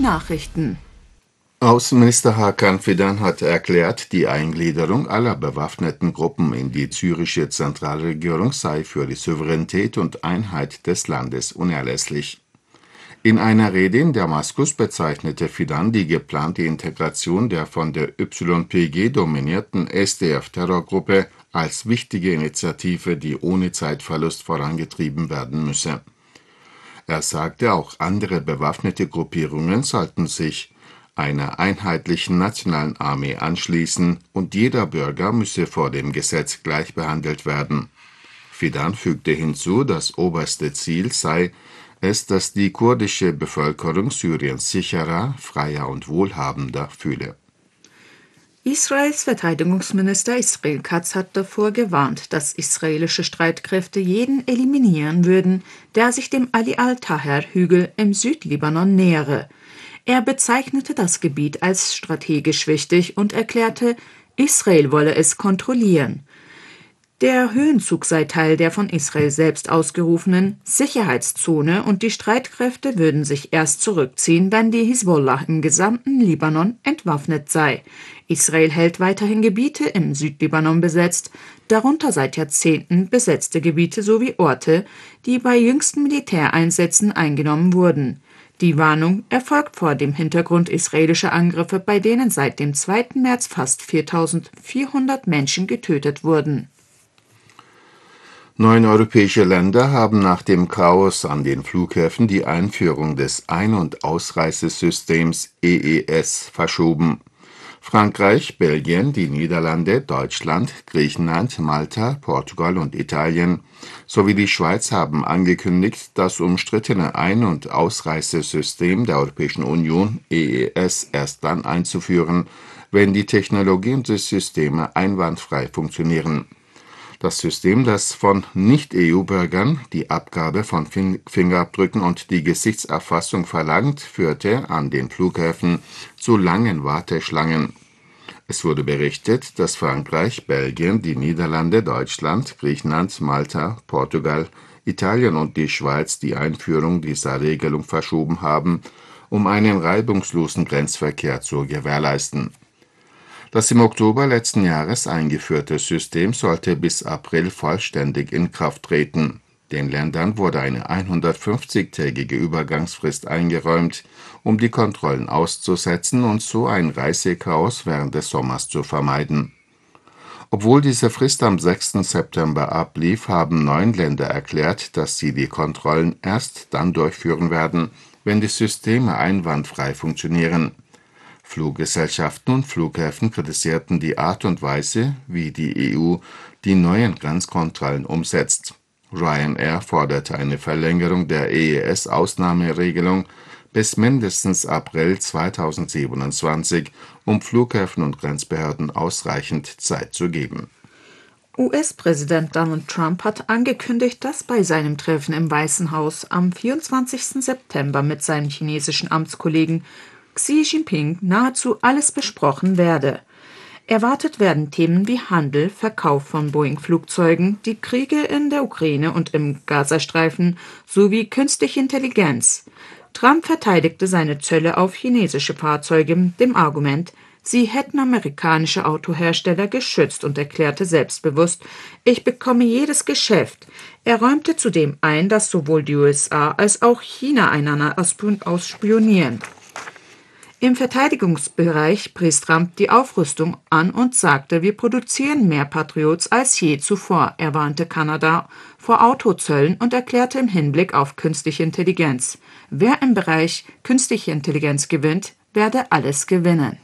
Nachrichten. Außenminister Hakan Fidan hat erklärt, die Eingliederung aller bewaffneten Gruppen in die syrische Zentralregierung sei für die Souveränität und Einheit des Landes unerlässlich. In einer Rede in Damaskus bezeichnete Fidan die geplante Integration der von der YPG dominierten SDF-Terrorgruppe als wichtige Initiative, die ohne Zeitverlust vorangetrieben werden müsse. Er sagte, auch andere bewaffnete Gruppierungen sollten sich einer einheitlichen nationalen Armee anschließen und jeder Bürger müsse vor dem Gesetz gleich behandelt werden. Fidan fügte hinzu, das oberste Ziel sei es, dass die kurdische Bevölkerung Syriens sicherer, freier und wohlhabender fühle. Israels Verteidigungsminister Israel Katz hat davor gewarnt, dass israelische Streitkräfte jeden eliminieren würden, der sich dem Ali al-Taher-Hügel im Südlibanon nähere. Er bezeichnete das Gebiet als strategisch wichtig und erklärte, Israel wolle es kontrollieren. Der Höhenzug sei Teil der von Israel selbst ausgerufenen Sicherheitszone und die Streitkräfte würden sich erst zurückziehen, wenn die Hisbollah im gesamten Libanon entwaffnet sei. Israel hält weiterhin Gebiete im Südlibanon besetzt, darunter seit Jahrzehnten besetzte Gebiete sowie Orte, die bei jüngsten Militäreinsätzen eingenommen wurden. Die Warnung erfolgt vor dem Hintergrund israelischer Angriffe, bei denen seit dem 2. März fast 4.400 Menschen getötet wurden. 9 europäische Länder haben nach dem Chaos an den Flughäfen die Einführung des Ein- und Ausreisesystems EES verschoben. Frankreich, Belgien, die Niederlande, Deutschland, Griechenland, Malta, Portugal und Italien sowie die Schweiz haben angekündigt, das umstrittene Ein- und Ausreisesystem der Europäischen Union EES erst dann einzuführen, wenn die Technologie und die Systeme einwandfrei funktionieren. Das System, das von Nicht-EU-Bürgern die Abgabe von Fingerabdrücken und die Gesichtserfassung verlangt, führte an den Flughäfen zu langen Warteschlangen. Es wurde berichtet, dass Frankreich, Belgien, die Niederlande, Deutschland, Griechenland, Malta, Portugal, Italien und die Schweiz die Einführung dieser Regelung verschoben haben, um einen reibungslosen Grenzverkehr zu gewährleisten. Das im Oktober letzten Jahres eingeführte System sollte bis April vollständig in Kraft treten. Den Ländern wurde eine 150-tägige Übergangsfrist eingeräumt, um die Kontrollen auszusetzen und so ein Reisechaos während des Sommers zu vermeiden. Obwohl diese Frist am 6. September ablief, haben 9 Länder erklärt, dass sie die Kontrollen erst dann durchführen werden, wenn die Systeme einwandfrei funktionieren. Fluggesellschaften und Flughäfen kritisierten die Art und Weise, wie die EU die neuen Grenzkontrollen umsetzt. Ryanair forderte eine Verlängerung der EES-Ausnahmeregelung bis mindestens April 2027, um Flughäfen und Grenzbehörden ausreichend Zeit zu geben. US-Präsident Donald Trump hat angekündigt, dass bei seinem Treffen im Weißen Haus am 24. September mit seinem chinesischen Amtskollegen Xi Jinping nahezu alles besprochen werde. Erwartet werden Themen wie Handel, Verkauf von Boeing-Flugzeugen, die Kriege in der Ukraine und im Gazastreifen sowie künstliche Intelligenz. Trump verteidigte seine Zölle auf chinesische Fahrzeuge mit dem Argument, sie hätten amerikanische Autohersteller geschützt und erklärte selbstbewusst, ich bekomme jedes Geschäft. Er räumte zudem ein, dass sowohl die USA als auch China einander ausspionieren. Im Verteidigungsbereich pries Trump die Aufrüstung an und sagte, wir produzieren mehr Patriots als je zuvor. Er warnte Kanada vor Autozöllen und erklärte im Hinblick auf künstliche Intelligenz, wer im Bereich künstliche Intelligenz gewinnt, werde alles gewinnen.